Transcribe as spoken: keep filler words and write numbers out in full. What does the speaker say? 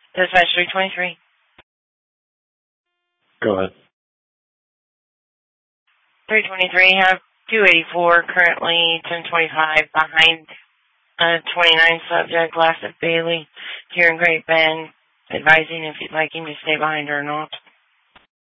Dispatch three twenty-three. Go ahead. three twenty-three, have two eighty-four, currently ten twenty-five, behind uh, twenty-nine subject, last at Bailey, here in Great Bend, advising if you'd like him to stay behind or not.